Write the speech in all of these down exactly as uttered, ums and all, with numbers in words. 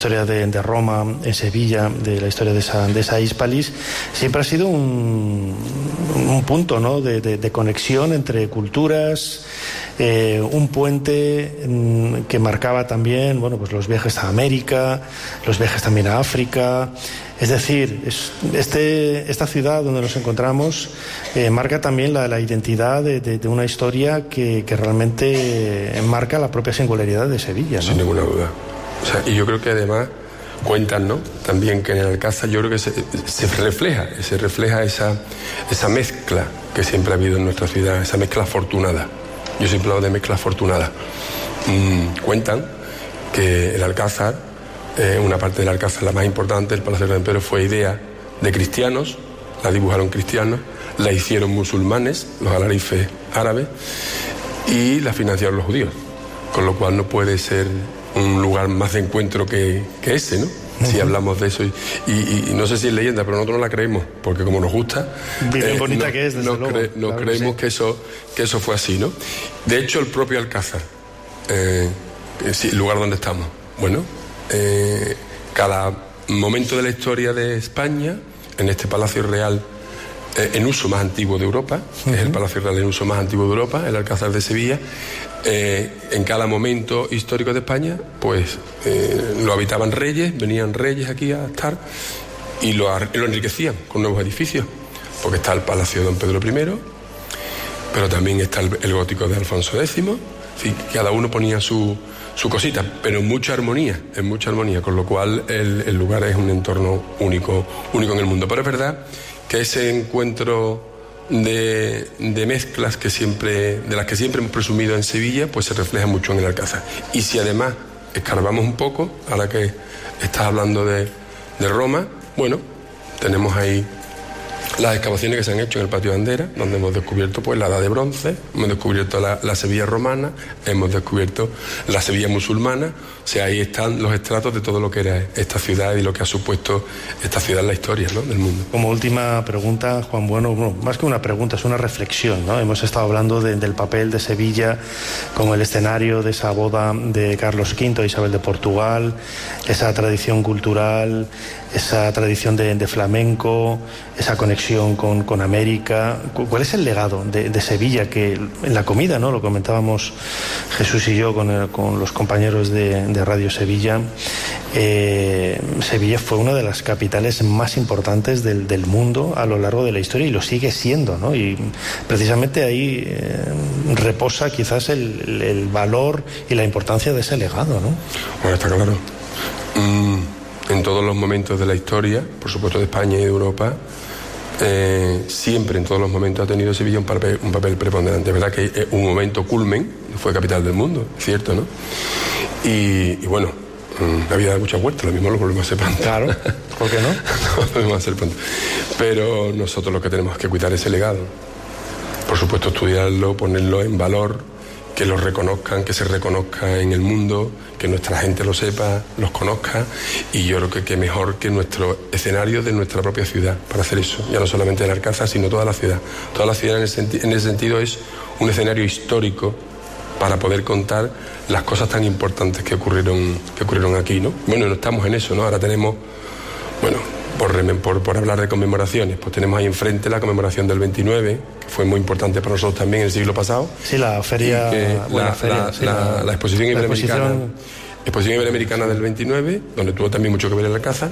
historia de, de Roma, en Sevilla, de la historia de esa, de esa Hispalis, siempre ha sido un, un punto, ¿no?, de, de, de conexión entre culturas, eh, un puente mm, que marcaba también, bueno, pues los viajes a América, los viajes también a África. Es decir, es, este, esta ciudad donde nos encontramos eh, marca también la, la identidad de, de, de una historia que, que realmente marca la propia singularidad de Sevilla, ¿no? Sin ninguna duda. O sea, y yo creo que además cuentan, ¿no?, también que en el Alcázar yo creo que se, se refleja, se refleja esa, esa mezcla que siempre ha habido en nuestra ciudad, esa mezcla afortunada. Yo siempre hablo de mezcla afortunada. Mm, cuentan que el Alcázar, eh, una parte del Alcázar, la más importante, el Palacio del Emperador, fue idea de cristianos, la dibujaron cristianos, la hicieron musulmanes, los alarifes árabes, y la financiaron los judíos, con lo cual no puede ser un lugar más de encuentro que, que ese, ¿no? Uh-huh. Si hablamos de eso. Y, y, y no sé si es leyenda, pero nosotros no la creemos, porque como nos gusta... Bien eh, bonita no, que es, desde no luego. Cre, no claro creemos que, sí. que, eso, que eso fue así, ¿no? De hecho, el propio Alcázar, eh, el lugar donde estamos, bueno, eh, cada momento de la historia de España, en este Palacio Real, eh, en uso más antiguo de Europa, uh-huh. que es el Palacio Real en uso más antiguo de Europa, el Alcázar de Sevilla, Eh, en cada momento histórico de España, pues eh, lo habitaban reyes, venían reyes aquí a estar y lo, lo enriquecían con nuevos edificios, porque está el Palacio de Don Pedro primero, pero también está el, el gótico de Alfonso décimo, sí, cada uno ponía su, su cosita, pero en mucha armonía, en mucha armonía, con lo cual el, el lugar es un entorno único, único en el mundo. Pero es verdad que ese encuentro De, de mezclas que siempre, de las que siempre hemos presumido en Sevilla, pues se refleja mucho en el Alcázar. Y si además escarbamos un poco, ahora que estás hablando de, de Roma, bueno, tenemos ahí las excavaciones que se han hecho en el patio de Andera, donde hemos descubierto pues la edad de bronce, hemos descubierto la, la Sevilla romana, hemos descubierto la Sevilla musulmana. O sea, ahí están los estratos de todo lo que era esta ciudad y lo que ha supuesto esta ciudad en la historia, ¿no?, del mundo. Como última pregunta, Juan Bueno, bueno, más que una pregunta, es una reflexión, ¿no? Hemos estado hablando de, del papel de Sevilla como el escenario de esa boda de Carlos quinto, Isabel de Portugal, esa tradición cultural, esa tradición de, de flamenco, esa conexión con, con América. ¿Cuál es el legado de, de Sevilla? Que en la comida, ¿no?, lo comentábamos Jesús y yo con, el, con los compañeros de, de Radio Sevilla. Eh, Sevilla fue una de las capitales más importantes del, del mundo a lo largo de la historia y lo sigue siendo, ¿no? Y precisamente ahí eh, reposa quizás el, el, el valor y la importancia de ese legado, ¿no? Bueno, está claro. Mm. En todos los momentos de la historia, por supuesto de España y de Europa, eh, siempre en todos los momentos ha tenido Sevilla un papel, un papel preponderante. Es verdad que un momento culmen fue capital del mundo, es cierto, ¿no? Y, y bueno, la vida da muchas vueltas, lo mismo lo volvemos a hacer pronto. Claro, ¿por qué no? Lo volvemos a hacer pronto. Pero nosotros lo que tenemos que cuidar es ese legado. Por supuesto, estudiarlo, ponerlo en valor, que lo reconozcan, que se reconozca en el mundo, que nuestra gente lo sepa, los conozca, y yo creo que, que mejor que nuestro escenario de nuestra propia ciudad para hacer eso, ya no solamente el Alcázar, sino toda la ciudad. Toda la ciudad en ese, senti- en ese sentido es un escenario histórico para poder contar las cosas tan importantes que ocurrieron, que ocurrieron aquí, ¿no? Bueno, no estamos en eso, ¿no? Ahora tenemos, bueno, por, por, por hablar de conmemoraciones, pues tenemos ahí enfrente la conmemoración del veintinueve, que fue muy importante para nosotros también en el siglo pasado. Sí, la feria... La, la, feria, la, sí, la, la, la exposición la iberoamericana. Exposición... Exposición Iberoamericana del veintinueve, donde tuvo también mucho que ver el Alcázar.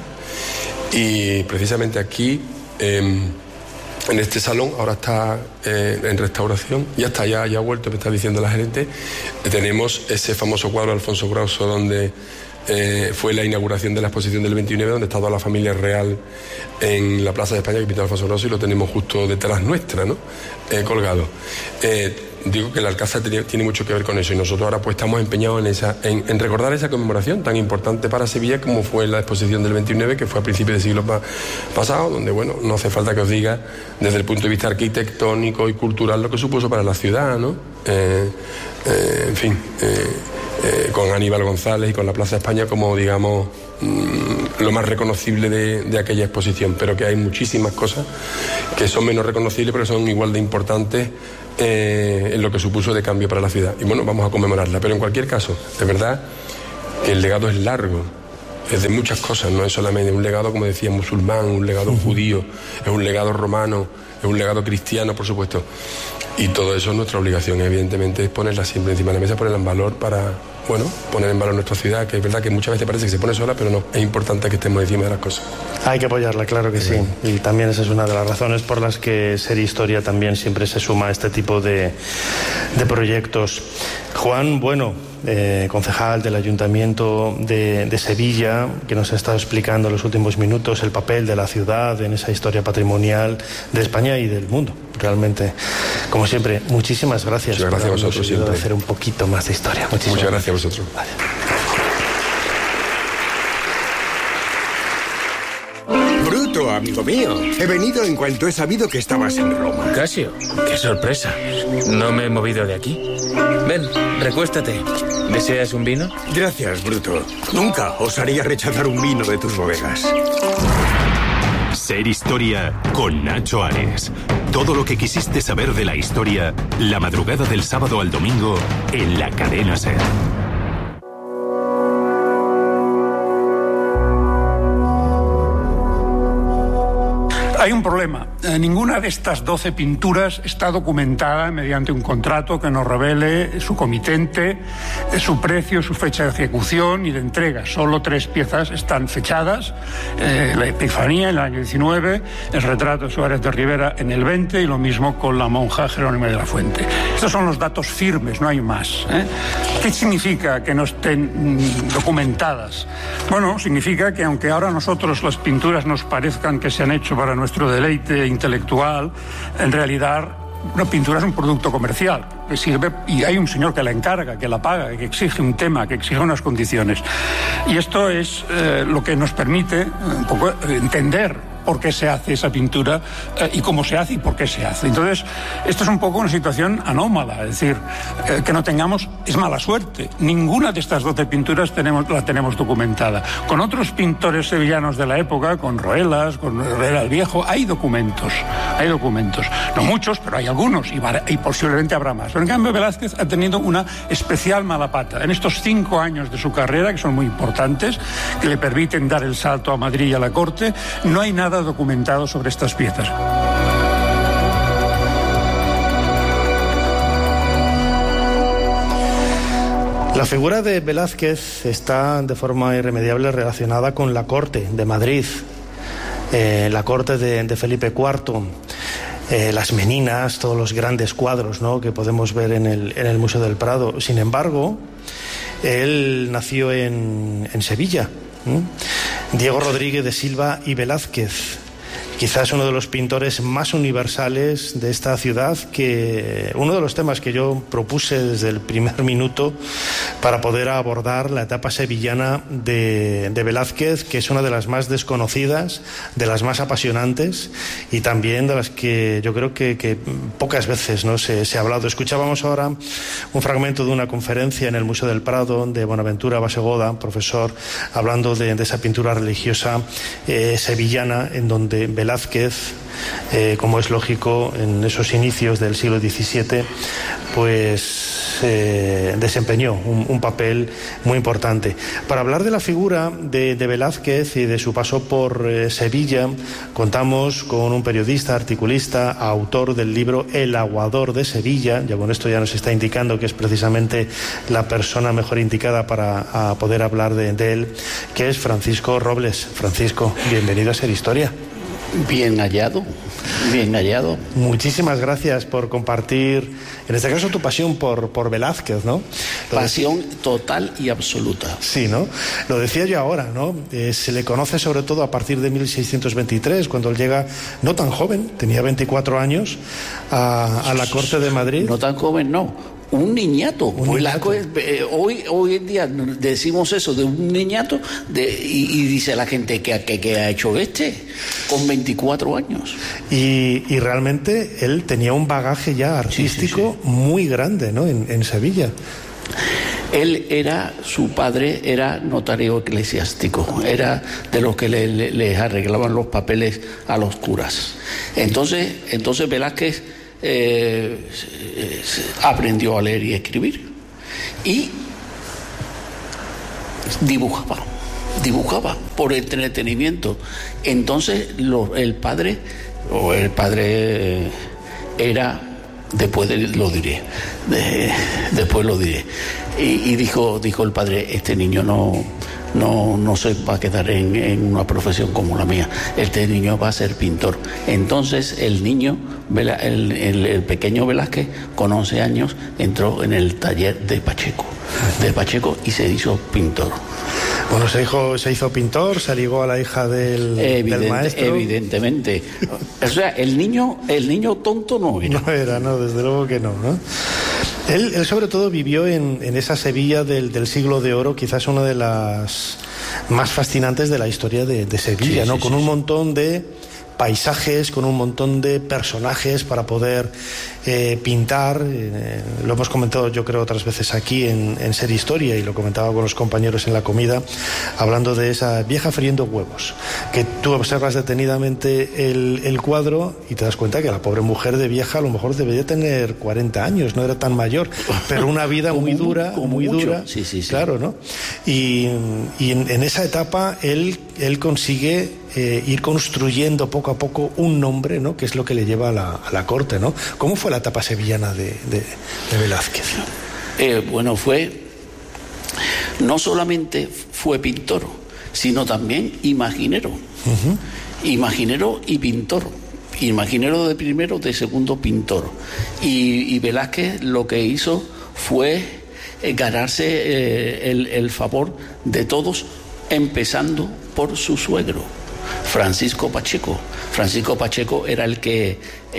Y precisamente aquí, eh, en este salón, ahora está eh, en restauración, ya está, ya, ya ha vuelto, me está diciendo la gerente, eh, tenemos ese famoso cuadro de Alfonso Grauso, donde eh, fue la inauguración de la exposición del veintinueve, donde está toda la familia real en la Plaza de España, que pintó Alfonso Grauso, y lo tenemos justo detrás nuestra, ¿no? Eh, colgado. Eh, Digo que el Alcázar tiene, tiene mucho que ver con eso, y nosotros ahora pues estamos empeñados en, esa, en, en recordar esa conmemoración tan importante para Sevilla como fue la exposición del veintinueve, que fue a principios del siglo pa- pasado, donde, bueno, no hace falta que os diga desde el punto de vista arquitectónico y cultural lo que supuso para la ciudad, ¿no? Eh, eh, en fin, eh, eh, con Aníbal González y con la Plaza de España como, digamos, mmm, lo más reconocible de, de aquella exposición, pero que hay muchísimas cosas que son menos reconocibles pero son igual de importantes Eh, en lo que supuso de cambio para la ciudad. Y bueno, vamos a conmemorarla, pero en cualquier caso, de verdad que el legado es largo, es de muchas cosas, no es solamente un legado, como decía, musulmán, un legado judío, es un legado romano, es un legado cristiano, por supuesto. Y todo eso es nuestra obligación, evidentemente, es ponerla siempre encima de la mesa, ponerla en valor para, bueno, poner en valor nuestra ciudad, que es verdad que muchas veces parece que se pone sola, pero no, es importante que estemos encima de las cosas. Hay que apoyarla, claro que sí. sí. Y también esa es una de las razones por las que Ser Historia también siempre se suma a este tipo de, de proyectos. Juan Bueno, eh, concejal del Ayuntamiento de, de Sevilla, que nos ha estado explicando en los últimos minutos el papel de la ciudad en esa historia patrimonial de España y del mundo. Realmente, como siempre, muchísimas gracias, Muchas gracias por a vosotros siempre. hacer un poquito más de historia. Muchísimas Muchas gracias a vosotros. Vale. Bruto, amigo mío. He venido en cuanto he sabido que estabas en Roma. Casio, qué sorpresa. No me he movido de aquí. Ven, recuéstate. ¿Deseas un vino? Gracias, Bruto. Nunca osaría rechazar un vino de tus bodegas. Ser Historia con Nacho Ares. Todo lo que quisiste saber de la historia, la madrugada del sábado al domingo en la cadena SER. Hay un problema. Ninguna de estas doce pinturas está documentada mediante un contrato que nos revele su comitente, su precio, su fecha de ejecución y de entrega. Solo tres piezas están fechadas. Eh, la Epifanía en el año diecinueve, el retrato de Suárez de Rivera en el veinte y lo mismo con la monja Jerónima de la Fuente. Estos son los datos firmes, no hay más. ¿eh? ¿Qué significa que no estén mm, documentadas? Bueno, significa que aunque ahora a nosotros las pinturas nos parezcan que se han hecho para nuestro nuestro deleite intelectual, en realidad una pintura es un producto comercial que sirve y hay un señor que la encarga, que la paga, que exige un tema, que exige unas condiciones. Y esto es eh, lo que nos permite un poco entender por qué se hace esa pintura eh, y cómo se hace y por qué se hace. Entonces, esto es un poco una situación anómala, es decir, eh, que no tengamos, es mala suerte. Ninguna de estas doce pinturas tenemos, la tenemos documentada. Con otros pintores sevillanos de la época, con Roelas, con Herrera el Viejo, hay documentos, hay documentos. No muchos, pero hay algunos y, y posiblemente habrá más. Pero en cambio Velázquez ha tenido una especial mala pata. En estos cinco años de su carrera, que son muy importantes, que le permiten dar el salto a Madrid y a la corte, no hay nada documentado sobre estas piezas. La figura de Velázquez está de forma irremediable relacionada con la corte de Madrid, eh, la corte de, de Felipe cuarto. Eh, las Meninas, todos los grandes cuadros, ¿no?, que podemos ver en el, en el Museo del Prado. Sin embargo, él nació en, en Sevilla. ¿eh? Diego Rodríguez de Silva y Velázquez, quizás uno de los pintores más universales de esta ciudad, que uno de los temas que yo propuse desde el primer minuto para poder abordar la etapa sevillana de, de Velázquez, que es una de las más desconocidas, de las más apasionantes y también de las que yo creo que, que pocas veces, ¿no?, se, se ha hablado. Escuchábamos ahora un fragmento de una conferencia en el Museo del Prado de Bonaventura Basegoda, profesor, hablando de, de esa pintura religiosa eh, sevillana, en donde Velázquez Velázquez, eh, como es lógico, en esos inicios del siglo diecisiete, pues eh, desempeñó un, un papel muy importante. Para hablar de la figura de, de Velázquez y de su paso por eh, Sevilla, contamos con un periodista, articulista, autor del libro El aguador de Sevilla. Ya con esto ya nos está indicando que es precisamente la persona mejor indicada para a poder hablar de, de él, que es Francisco Robles. Francisco, bienvenido a Ser Historia. Bien hallado, bien hallado. Muchísimas gracias por compartir, en este caso, tu pasión por, por Velázquez, ¿no? Lo pasión de... total y absoluta. Sí, ¿no? Lo decía yo ahora, ¿no? Eh, se le conoce sobre todo a partir de mil seiscientos veintitrés, cuando él llega, no tan joven, tenía veinticuatro años, a, a la corte de Madrid. No tan joven, no. Un niñato. Un pues niñato. La, eh, hoy, hoy en día decimos eso de un niñato de, y, y dice la gente que, que, que ha hecho este con veinticuatro años. Y, y realmente él tenía un bagaje ya artístico sí, sí, sí. muy grande, ¿no?, en, en Sevilla. Él era, su padre era notario eclesiástico, era de los que le, le, les arreglaban los papeles a los curas. Entonces, entonces Velázquez Eh, aprendió a leer y escribir y dibujaba dibujaba por entretenimiento. Entonces lo, el padre, o el padre era, después de, lo diré, de, después lo diré, y, y dijo, dijo el padre, este niño no, no, no se va a quedar en, en una profesión como la mía, este niño va a ser pintor. Entonces el niño, el, el, el pequeño Velázquez, con once años, entró en el taller de Pacheco, de Pacheco y se hizo pintor. Bueno, se hizo, se hizo pintor, se ligó a la hija del, Evidente, del maestro. Evidentemente. O sea, el niño, el niño tonto no era. No era, no, desde luego que no, ¿no? Él, él sobre todo vivió en, en esa Sevilla del, del siglo de oro, quizás una de las más fascinantes de la historia de, de Sevilla, sí, ¿no? Sí, con sí, un montón de paisajes, con un montón de personajes para poder eh, pintar. Eh, lo hemos comentado yo creo otras veces aquí en, en Ser Historia, y lo comentaba con los compañeros en la comida, hablando de esa vieja friendo huevos, que tú observas detenidamente el, el cuadro y te das cuenta que la pobre mujer de vieja a lo mejor debería tener cuarenta años, no era tan mayor, pero una vida muy dura, muy dura, sí, sí, sí. Claro, ¿no? Y, y en, en esa etapa él, él consigue eh, ir construyendo poco a poco un nombre, ¿no? Que es lo que le lleva a la, a la corte, ¿no? ¿Cómo fue la etapa sevillana de, de, de Velázquez? Eh, bueno, fue, no solamente fue pintor, sino también imaginero. Uh-huh. Imaginero y pintor. Imaginero de primero, de segundo pintor. Y, y Velázquez lo que hizo fue eh, ganarse eh, el, el favor de todos, empezando por su suegro, Francisco Pacheco. Francisco Pacheco era el que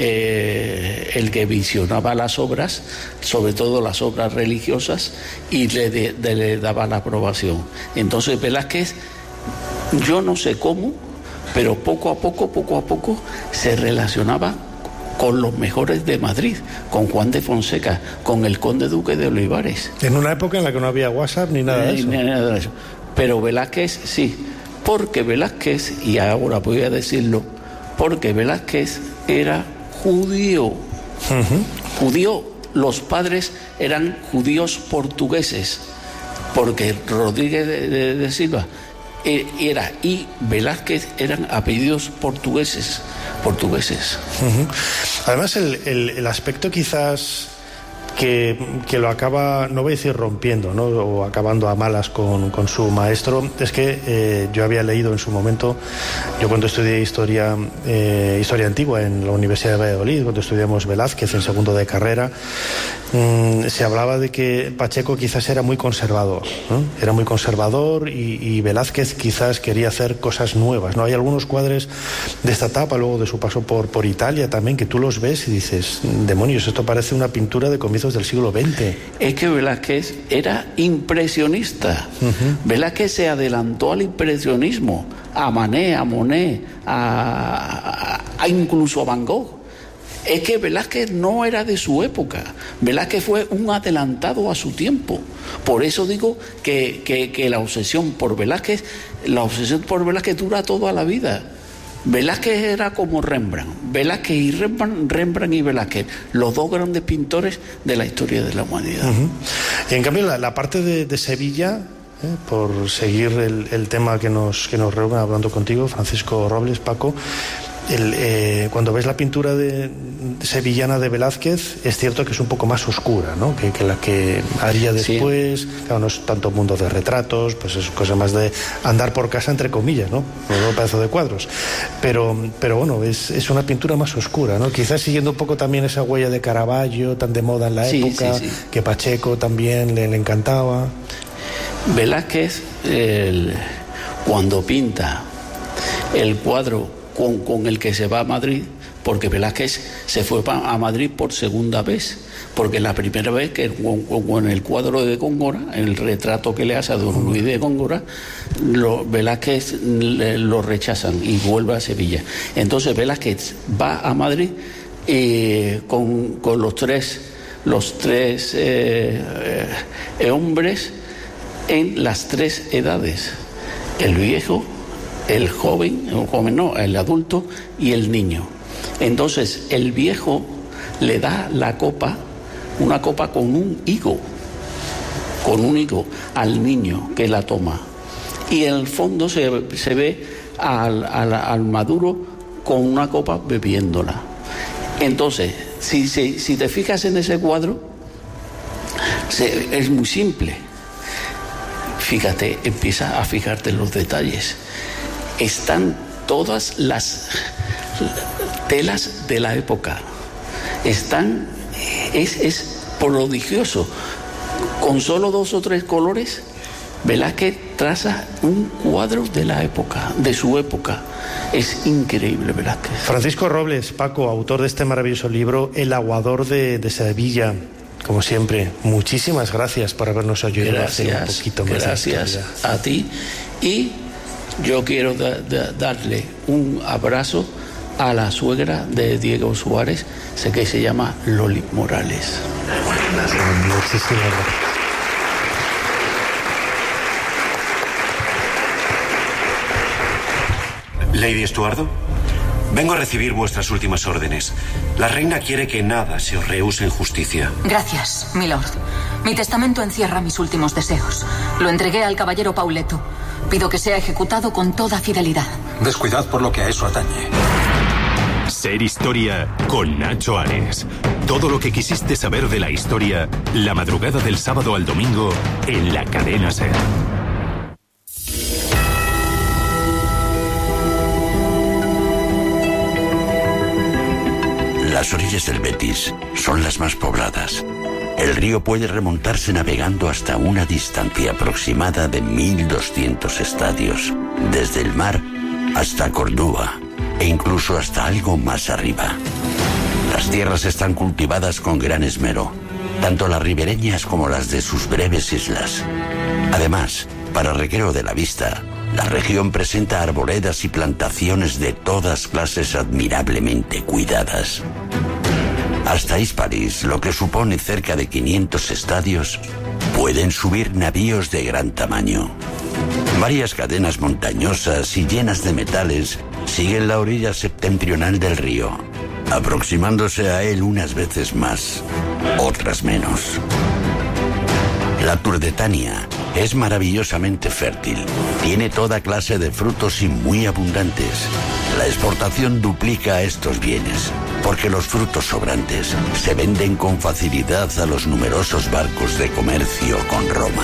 eh, el que visionaba las obras, sobre todo las obras religiosas, y le, de, de, le daba la aprobación. Entonces Velázquez, yo no sé cómo, pero poco a poco, poco a poco se relacionaba con los mejores de Madrid, con Juan de Fonseca, con el conde duque de Olivares. En una época en la que no había WhatsApp ni nada de eso. Ni nada de eso. Pero Velázquez sí, porque Velázquez, y ahora voy a decirlo, porque Velázquez era judío. Uh-huh. Judío, los padres eran judíos portugueses, porque Rodríguez de, de, de Silva era y Velázquez eran apellidos portugueses. portugueses. Uh-huh. Además, el, el, el aspecto quizás que, que lo acaba, no voy a decir rompiendo, ¿no? O acabando a malas con, con su maestro, es que eh, yo había leído en su momento, yo cuando estudié historia, eh, historia antigua en la Universidad de Valladolid, cuando estudiamos Velázquez en segundo de carrera, mmm, se hablaba de que Pacheco quizás era muy conservador, ¿no? Era muy conservador y, y Velázquez quizás quería hacer cosas nuevas, ¿no? Hay algunos cuadros de esta etapa, luego de su paso por, por Italia también, que tú los ves y dices, demonios, esto parece una pintura de comienzos del siglo veinte. Es que Velázquez era impresionista. Uh-huh. Velázquez se adelantó al impresionismo, a Manet, a Monet, a, a, a incluso a Van Gogh. Es que Velázquez no era de su época. Velázquez fue un adelantado a su tiempo. Por eso digo que, que, que la obsesión por Velázquez, la obsesión por Velázquez dura toda la vida. Velázquez era como Rembrandt. Velázquez y Rembrandt, Rembrandt y Velázquez, los dos grandes pintores de la historia de la humanidad. Uh-huh. Y en cambio la, la parte de, de Sevilla, eh, por seguir el, el tema que nos, que nos reúne hablando contigo, Francisco Robles, Paco, el, eh, cuando ves la pintura de, de sevillana de Velázquez, es cierto que es un poco más oscura, ¿no? que, que la que haría después. Sí. Claro, no es tanto mundo de retratos, pues es cosa más de andar por casa, entre comillas, ¿no? Un pedazo de cuadros. Pero, pero bueno, es, es una pintura más oscura, ¿no? Quizás siguiendo un poco también esa huella de Caravaggio, tan de moda en la sí, época, sí, sí. que Pacheco también le, le encantaba. Velázquez, el, cuando pinta el cuadro Con, con el que se va a Madrid, porque Velázquez se fue a Madrid por segunda vez, porque la primera vez que con, con el cuadro de Góngora, el retrato que le hace a don Luis de Góngora, lo, Velázquez le, lo rechazan y vuelve a Sevilla. Entonces Velázquez va a Madrid eh, con, con los tres, los tres eh, eh, hombres en las tres edades, el viejo, el joven, el joven no, el adulto y el niño. Entonces el viejo le da la copa, una copa con un higo, con un higo al niño que la toma. y en el fondo se, se ve al, al, al Maduro con una copa bebiéndola. Entonces, si, si, si te fijas en ese cuadro, se, es muy simple. Fíjate, empieza a fijarte en los detalles. Están todas las telas de la época. Están, es, es prodigioso. Con solo dos o tres colores, Velázquez traza un cuadro de la época, de su época. Es increíble, Velázquez. Francisco Robles, Paco, autor de este maravilloso libro, El aguador de, de Sevilla. Como siempre, muchísimas gracias por habernos ayudado gracias, a hacer un poquito más. Gracias a ti. Y yo quiero da, da, darle un abrazo a la suegra de Diego Suárez, sé que se llama Loli Morales. Muchísimas gracias. Lady Estuardo, vengo a recibir vuestras últimas órdenes. La reina quiere que nada se os rehúse en justicia. Gracias, milord. Mi testamento encierra mis últimos deseos. Lo entregué al caballero Pauleto. Pido que sea ejecutado con toda fidelidad. Descuidad por lo que a eso atañe. Ser Historia con Nacho Ares. Todo lo que quisiste saber de la historia, la madrugada del sábado al domingo en la cadena SER. Las orillas del Betis son las más pobladas. El río puede remontarse navegando hasta una distancia aproximada de mil doscientos estadios, desde el mar hasta Córdoba e incluso hasta algo más arriba. Las tierras están cultivadas con gran esmero, tanto las ribereñas como las de sus breves islas. Además, para recreo de la vista, la región presenta arboledas y plantaciones de todas clases admirablemente cuidadas. Hasta Hispalis, lo que supone cerca de quinientos estadios, pueden subir navíos de gran tamaño. Varias cadenas montañosas y llenas de metales siguen la orilla septentrional del río, aproximándose a él unas veces más, otras menos. La Turdetania es maravillosamente fértil, tiene toda clase de frutos y muy abundantes. La exportación duplica estos bienes, porque los frutos sobrantes se venden con facilidad a los numerosos barcos de comercio con Roma.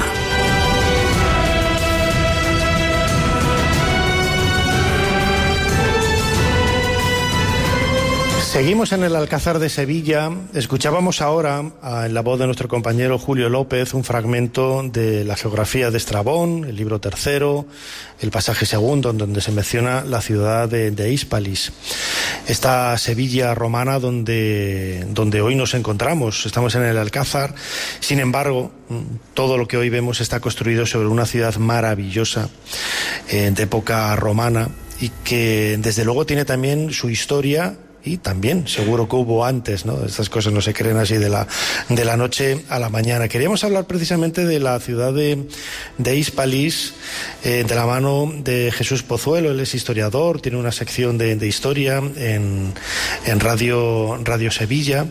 Seguimos en el Alcázar de Sevilla. Escuchábamos ahora, en la voz de nuestro compañero Julio López, un fragmento de la geografía de Estrabón, el libro tercero, el pasaje segundo, en donde se menciona la ciudad de, de Hispalis. Esta Sevilla romana donde, donde hoy nos encontramos. Estamos en el Alcázar. Sin embargo, todo lo que hoy vemos está construido sobre una ciudad maravillosa, eh, de época romana, y que desde luego tiene también su historia. Y también, seguro que hubo antes, ¿no? Estas cosas no se creen así de la, de la noche a la mañana. Queríamos hablar precisamente de la ciudad de, de Hispalis, eh, de la mano de Jesús Pozuelo. Él es historiador, tiene una sección de, de historia en, en Radio, Radio Sevilla.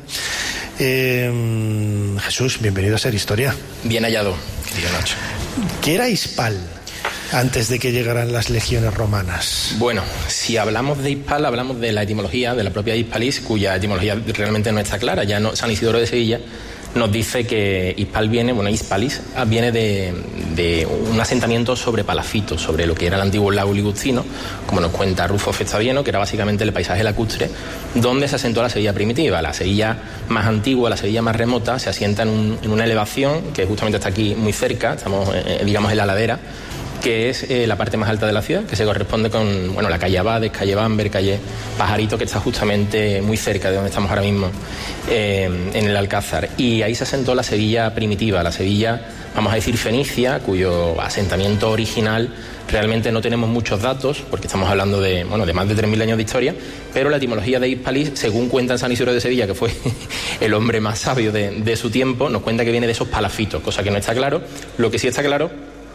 Eh, Jesús, bienvenido a Ser Historia. Bien hallado, querido Nacho. ¿Qué era Hispal antes de que llegaran las legiones romanas? Bueno, si hablamos de Hispal, hablamos de la etimología de la propia Hispalis, cuya etimología realmente no está clara. Ya no, San Isidoro de Sevilla nos dice que Hispal viene, bueno, Hispalis viene de, de un asentamiento sobre palafitos, sobre lo que era el antiguo lago Ligustino, como nos cuenta Rufo Festavieno, que era básicamente el paisaje lacustre, donde se asentó la Sevilla primitiva. La Sevilla más antigua, la Sevilla más remota, se asienta en, un, en una elevación que justamente está aquí muy cerca, estamos, eh, digamos, en la ladera, que es eh, la parte más alta de la ciudad, que se corresponde con, bueno, la calle Abades, calle Bamber, calle Pajarito, que está justamente muy cerca de donde estamos ahora mismo, eh, en el Alcázar. Y ahí se asentó la Sevilla primitiva, la Sevilla, vamos a decir, fenicia, cuyo asentamiento original realmente no tenemos muchos datos, porque estamos hablando de, bueno, de más de tres mil años de historia, pero la etimología de Hispalis, según cuenta San Isidoro de Sevilla, que fue el hombre más sabio de, de su tiempo, nos cuenta que viene de esos palafitos, cosa que no está claro. Lo que sí está claro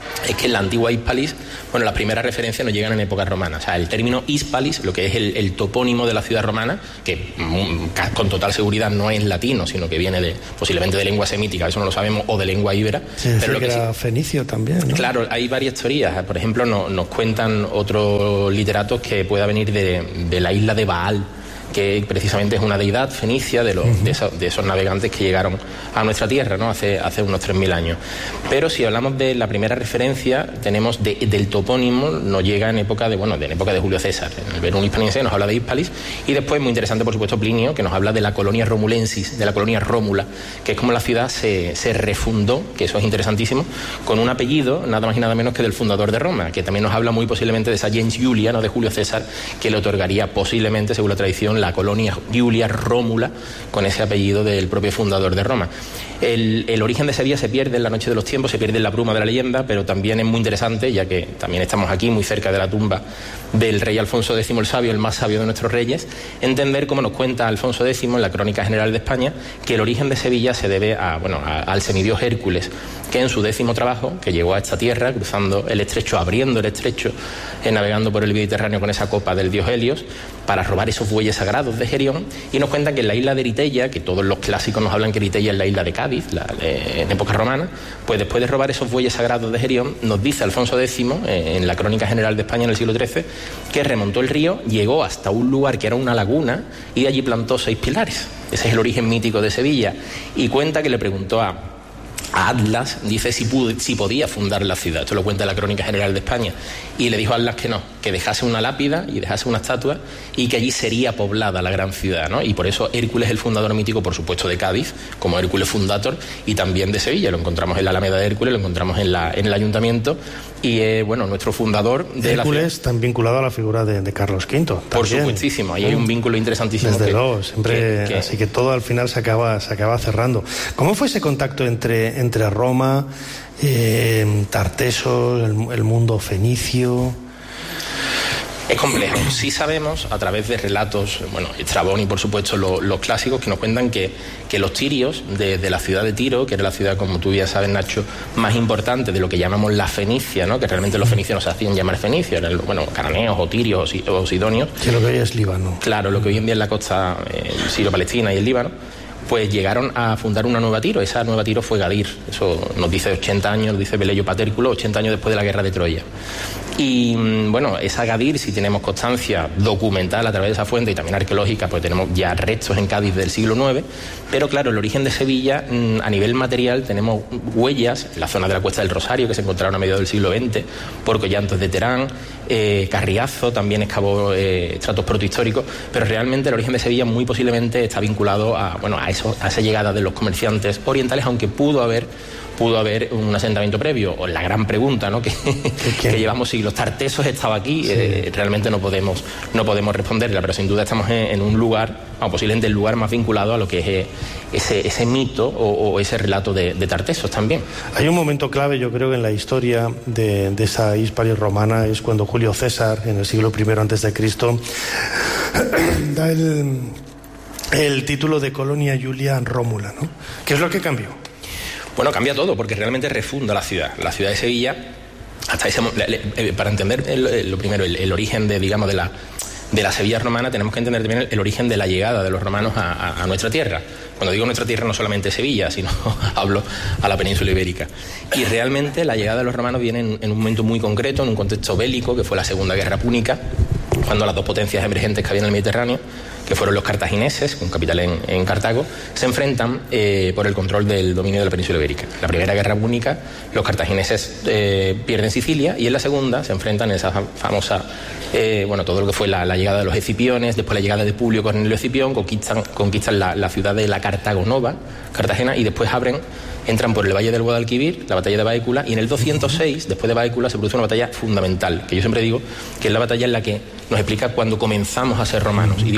es que en la antigua Hispalis, bueno, las primeras referencias nos llegan en épocas romanas. O sea, el término Hispalis, lo que es el, el topónimo de la ciudad romana, que mm, con total seguridad no es latino, sino que viene de posiblemente de lengua semítica, eso no lo sabemos, o de lengua íbera. Sí, pero lo que, que era sí, fenicio también, ¿no? Claro, hay varias teorías. Por ejemplo, no, nos cuentan otros literatos que pueda venir de, de la isla de Baal, que precisamente es una deidad fenicia de, los, uh-huh. de, esos, de esos navegantes que llegaron a nuestra tierra, ¿no? hace, hace unos tres mil años. Pero si hablamos de la primera referencia, tenemos de, del topónimo, nos llega en época de, bueno, de, en época de Julio César. En el Verum Hispaniense nos habla de Hispalis, y después, muy interesante, por supuesto, Plinio, que nos habla de la colonia romulensis, de la colonia Rómula, que es como la ciudad se, se refundó, que eso es interesantísimo, con un apellido nada más y nada menos que del fundador de Roma, que también nos habla muy posiblemente de esa gens Julia, ¿no? de Julio César, que le otorgaría posiblemente, según la tradición, la colonia Julia Rómula, con ese apellido del propio fundador de Roma. El, el origen de Sevilla se pierde en la noche de los tiempos, se pierde en la bruma de la leyenda, pero también es muy interesante, ya que también estamos aquí muy cerca de la tumba del rey Alfonso décimo el Sabio, el más sabio de nuestros reyes, entender cómo nos cuenta Alfonso décimo en la Crónica General de España que el origen de Sevilla se debe a, bueno, a, al semidios Hércules, que en su décimo trabajo, que llegó a esta tierra, cruzando el estrecho, abriendo el estrecho, eh, navegando por el Mediterráneo con esa copa del dios Helios, para robar esos bueyes sagrados de Gerión, y nos cuentan que en la isla de Eritella, que todos los clásicos nos hablan que Eritella es la isla de Cádiz, la, eh, en época romana, pues después de robar esos bueyes sagrados de Gerión, nos dice Alfonso décimo, eh, en la Crónica General de España en el siglo trece, que remontó el río, llegó hasta un lugar que era una laguna, y allí plantó seis pilares. Ese es el origen mítico de Sevilla, y cuenta que le preguntó a a Atlas, dice si, pudo, si podía fundar la ciudad, esto lo cuenta la Crónica General de España, y le dijo a Atlas que no, que dejase una lápida y dejase una estatua, y que allí sería poblada la gran ciudad, ¿no? Y por eso Hércules es el fundador mítico, por supuesto, de Cádiz, como Hércules fundator, y también de Sevilla. Lo encontramos en la Alameda de Hércules, lo encontramos en, la, en el ayuntamiento, y eh, bueno, nuestro fundador de Hércules, la ciudad, tan vinculado a la figura de, de Carlos quinto. También. Por supuestísimo, ahí hay un vínculo interesantísimo. Desde que, luego, siempre, que, que, así que todo al final se acaba, se acaba cerrando. ¿Cómo fue ese contacto entre, entre Roma, eh, Tartesos, el, el mundo fenicio? Es complejo. Sí sabemos, a través de relatos, bueno, Estrabón y por supuesto lo, los clásicos, que nos cuentan que, que los tirios de, de la ciudad de Tiro, que era la ciudad, como tú ya sabes, Nacho, más importante de lo que llamamos la Fenicia, ¿no? Que realmente los fenicios no se hacían llamar fenicios, eran, bueno, cananeos o tirios o, o sidonios. Que lo que hoy es Líbano. Claro, lo que hoy en día es la costa eh, Sirio-Palestina y el Líbano. Pues llegaron a fundar una nueva Tiro. Esa nueva Tiro fue Gadir. Eso nos dice ochenta años, dice Pelelio Patérculo, ochenta años después de la guerra de Troya. Y bueno, esa Gadir, si tenemos constancia documental a través de esa fuente y también arqueológica, pues tenemos ya restos en Cádiz del siglo nueve. Pero claro, el origen de Sevilla, a nivel material, tenemos huellas en la zona de la Cuesta del Rosario, que se encontraron a mediados del siglo veinte, por Collantes de Terán, eh, Carriazo también excavó eh, estratos protohistóricos, pero realmente el origen de Sevilla muy posiblemente está vinculado a, bueno, a, eso, a esa llegada de los comerciantes orientales, aunque pudo haber pudo haber un asentamiento previo, o la gran pregunta, ¿no? que, que llevamos siglos. Tartesos estaba aquí, sí. eh, realmente no podemos no podemos responderla, pero sin duda estamos en, en un lugar, o posiblemente el lugar más vinculado a lo que es eh, ese, ese mito o, o ese relato de, de Tartesos también. Hay un momento clave, yo creo, en la historia de, de esa Hispalis romana, es cuando Julio César, en el siglo primero antes de Cristo, da el, el título de Colonia Julia Rómula, ¿no? ¿Qué es lo que cambió? Bueno, cambia todo, porque realmente refunda la ciudad. La ciudad de Sevilla, hasta ese, para entender el, lo primero, el, el origen de, digamos, de la, de la Sevilla romana, tenemos que entender también el, el origen de la llegada de los romanos a, a, a nuestra tierra. Cuando digo nuestra tierra, no solamente Sevilla, sino hablo a la península ibérica. Y realmente la llegada de los romanos viene en, en un momento muy concreto, en un contexto bélico, que fue la Segunda Guerra Púnica, cuando las dos potencias emergentes que había en el Mediterráneo, que fueron los cartagineses, con capital en, en Cartago, se enfrentan eh, por el control del dominio de la península ibérica. En la Primera Guerra Púnica, los cartagineses eh, pierden Sicilia, y en la Segunda se enfrentan en esa famosa, eh, bueno, todo lo que fue la, la llegada de los escipiones, después la llegada de Publio Cornelio Escipión, conquistan, conquistan la, la ciudad de la Cartago Nova, Cartagena, y después abren, entran por el valle del Guadalquivir, la batalla de Baécula, y en el doscientos seis, después de Baécula, se produce una batalla fundamental, que yo siempre digo que es la batalla en la que nos explica cuando comenzamos a ser romanos. Y digo cuando comenzamos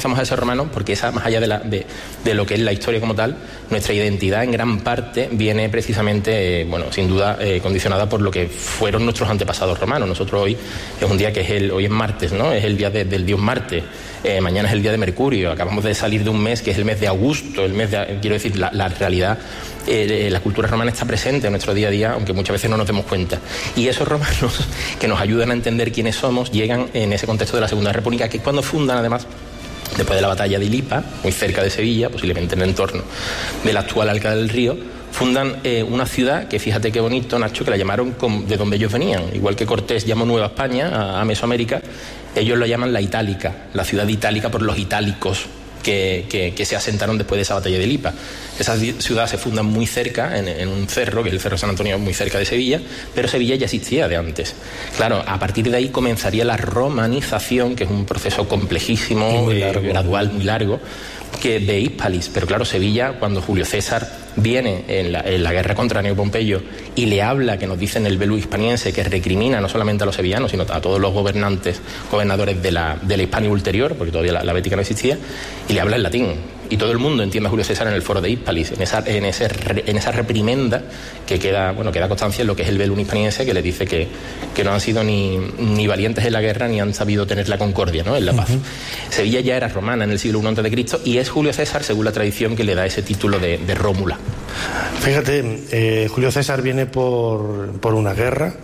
comenzamos a ser romanos? Porque esa, más allá de, la, de, de lo que es la historia como tal, nuestra identidad en gran parte viene precisamente, eh, bueno, sin duda eh, condicionada por lo que fueron nuestros antepasados romanos. Nosotros hoy es un día que es el, hoy es martes, ¿no? Es el día de, del dios Marte. Eh, mañana es el día de Mercurio. Acabamos de salir de un mes que es el mes de Augusto, el mes de, quiero decir, la, la realidad, eh, la cultura romana está presente en nuestro día a día, aunque muchas veces no nos demos cuenta. Y esos romanos que nos ayudan a entender quiénes somos llegan en ese contexto de la Segunda República, que es cuando fundan, además, después de la batalla de Ilipa, muy cerca de Sevilla, posiblemente en el entorno del actual Alcalá del Río, fundan eh, una ciudad que, fíjate qué bonito, Nacho, que la llamaron con, de donde ellos venían. Igual que Cortés llamó Nueva España a, a Mesoamérica, ellos lo llaman la Itálica, la ciudad itálica por los itálicos que, que, que se asentaron después de esa batalla de Ilipa. Esa ciudad se funda muy cerca, en, en un cerro, que es el Cerro San Antonio, muy cerca de Sevilla, pero Sevilla ya existía de antes. Claro, a partir de ahí comenzaría la romanización, que es un proceso complejísimo, muy largo, eh, gradual, muy largo, que de Hispalis. Pero claro, Sevilla, cuando Julio César viene en la, en la guerra contra Neo Pompeyo y le habla, que nos dice en el Velo Hispaniense, que recrimina no solamente a los sevillanos, sino a todos los gobernantes, gobernadores de la, de la Hispania ulterior, porque todavía la, la Bética no existía, y le habla en latín. Y todo el mundo entiende a Julio César en el foro de Hispalis, en esa, en ese, en esa reprimenda que queda, bueno, queda constancia en lo que es el Velum Hispaniense, que le dice que, que no han sido ni, ni valientes en la guerra ni han sabido tener la concordia, ¿no?, en la paz. Uh-huh. Sevilla ya era romana en el siglo primero antes de Cristo y es Julio César, según la tradición, que le da ese título de, de Rómula. Fíjate, eh, Julio César viene por, por una guerra,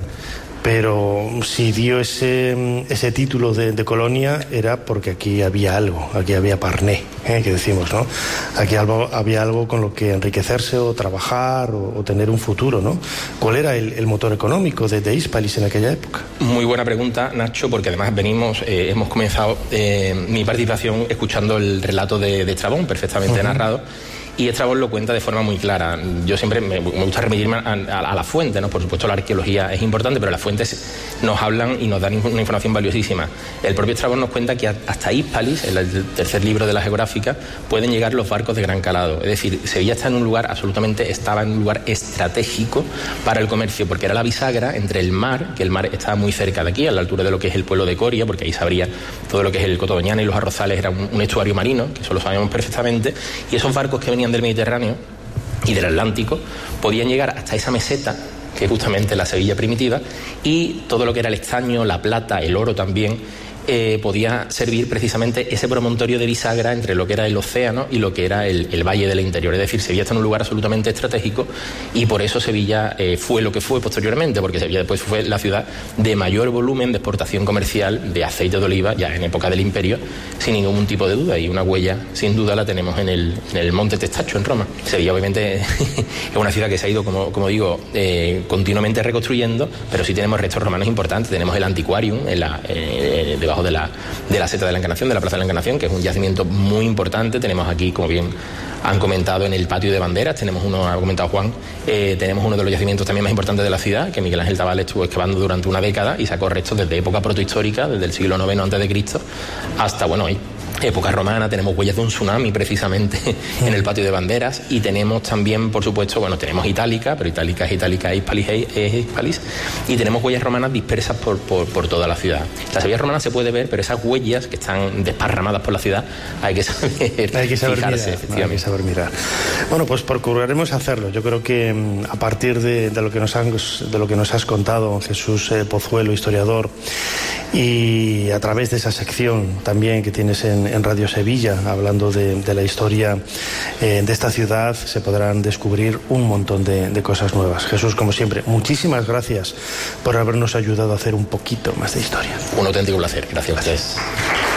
pero si dio ese, ese título de, de colonia era porque aquí había algo, aquí había parné, ¿eh? Que decimos, ¿no? Aquí algo, había algo con lo que enriquecerse o trabajar o, o tener un futuro, ¿no? ¿Cuál era el, el motor económico de, de Hispalis en aquella época? Muy buena pregunta, Nacho, porque además venimos, eh, hemos comenzado eh, mi participación escuchando el relato de, de Estrabón, perfectamente uh-huh. narrado. Y Estrabón lo cuenta de forma muy clara. Yo siempre me, me gusta remitirme a, a, a la fuente, ¿no? Por supuesto la arqueología es importante, pero las fuentes nos hablan y nos dan una información valiosísima. El propio Estrabón nos cuenta que hasta Hispalis, el, el tercer libro de la geográfica, pueden llegar los barcos de gran calado. Es decir, Sevilla está en un lugar absolutamente, estaba en un lugar estratégico para el comercio, porque era la bisagra entre el mar, que el mar estaba muy cerca de aquí, a la altura de lo que es el pueblo de Coria, porque ahí se abría todo lo que es el Cotodoñana y los arrozales, era un, un estuario marino, que eso lo sabemos perfectamente, y esos barcos que venían del Mediterráneo y del Atlántico podían llegar hasta esa meseta, que es justamente la Sevilla primitiva, y todo lo que era el estaño, la plata, el oro también, eh, podía servir precisamente ese promontorio de bisagra entre lo que era el océano y lo que era el, el valle del interior. Es decir, Sevilla está en un lugar absolutamente estratégico y por eso Sevilla eh, fue lo que fue posteriormente, porque Sevilla después fue la ciudad de mayor volumen de exportación comercial de aceite de oliva ya en época del Imperio, sin ningún tipo de duda, y una huella sin duda la tenemos en el, en el Monte Testacho, en Roma. Sevilla obviamente es una ciudad que se ha ido, como, como digo, eh, continuamente reconstruyendo, pero sí tenemos restos romanos importantes. Tenemos el Antiquarium en la, eh, debajo de la, de la Seta de la Encarnación, de la Plaza de la Encarnación, que es un yacimiento muy importante. Tenemos aquí, como bien han comentado, en el Patio de Banderas, tenemos uno, ha comentado Juan, eh, tenemos uno de los yacimientos también más importantes de la ciudad, que Miguel Ángel Tabal estuvo excavando durante una década y sacó restos desde época protohistórica, desde el siglo noveno antes de Cristo hasta, bueno, hoy. Época romana. Tenemos huellas de un tsunami precisamente en el Patio de Banderas, y tenemos también, por supuesto, bueno, tenemos Itálica, pero Itálica es Itálica, Hispalis es Hispalis, y tenemos huellas romanas dispersas por, por, por toda la ciudad. La Sevilla romana se puede ver, pero esas huellas que están desparramadas por la ciudad hay que saber, hay que saber fijarse, mirar, hay que saber mirar. Bueno, pues procuraremos hacerlo. Yo creo que a partir de, de, lo, que nos han, de lo que nos has contado, Jesús eh, Pozuelo, historiador, y a través de esa sección también que tienes en, en Radio Sevilla, hablando de, de la historia eh, de esta ciudad, se podrán descubrir un montón de, de cosas nuevas. Jesús, como siempre, muchísimas gracias por habernos ayudado a hacer un poquito más de historia. Un auténtico placer. Gracias a ustedes.